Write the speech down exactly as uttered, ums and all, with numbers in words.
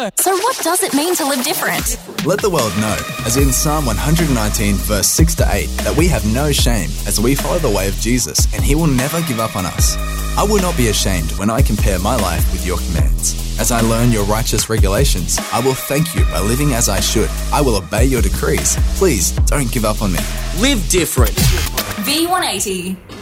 know. So what does it mean to live different? Let the world know, as in Psalm one nineteen, verse six to eight, that we have no shame as we follow the way of Jesus, and he will never give up on us. I will not be ashamed when I compare my life with your commands. As I learn your righteous regulations, I will thank you by living as I should. I will obey your decrees. Please don't give up on me. Live different. V one eighty.